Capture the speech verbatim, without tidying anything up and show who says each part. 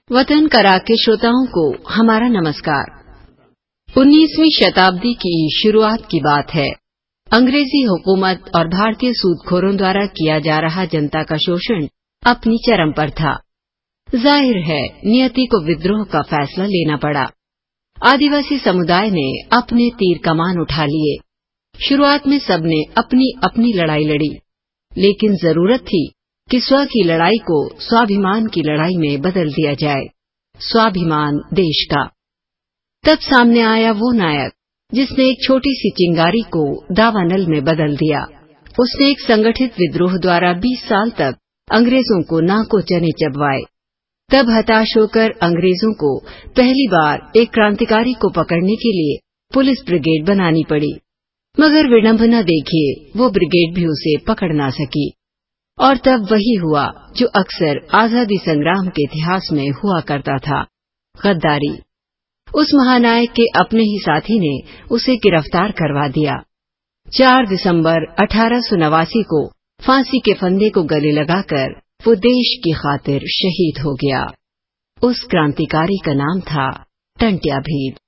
Speaker 1: वतन करा के श्रोताओं को हमारा नमस्कार। उन्नीसवीं शताब्दी की शुरुआत की बात है। अंग्रेजी हुकूमत और भारतीय सूदखोरों द्वारा किया जा रहा जनता का शोषण अपनी चरम पर था। जाहिर है नियति को विद्रोह का फैसला लेना पड़ा। आदिवासी समुदाय ने अपने तीर कमान उठा लिए। शुरुआत में सबने अपनी अपनी लड़ाई लड़ी, लेकिन जरूरत थी कि स्व की लड़ाई को स्वाभिमान की लड़ाई में बदल दिया जाए। स्वाभिमान देश का। तब सामने आया वो नायक जिसने एक छोटी सी चिंगारी को दावानल में बदल दिया। उसने एक संगठित विद्रोह द्वारा बीस साल तक अंग्रेजों को नाको चने चबवाए। तब हताश होकर अंग्रेजों को पहली बार एक क्रांतिकारी को पकड़ने के लिए पुलिस ब्रिगेड बनानी पड़ी। मगर विडंबना देखिए, वो ब्रिगेड भी उसे पकड़ ना सकी। और तब वही हुआ जो अक्सर आजादी संग्राम के इतिहास में हुआ करता था, गद्दारी। उस महानायक के अपने ही साथी ने उसे गिरफ्तार करवा दिया। चार दिसंबर अठारह सौ नवासी को फांसी के फंदे को गले लगाकर वो देश की खातिर शहीद हो गया। उस क्रांतिकारी का नाम था टंट्या भील।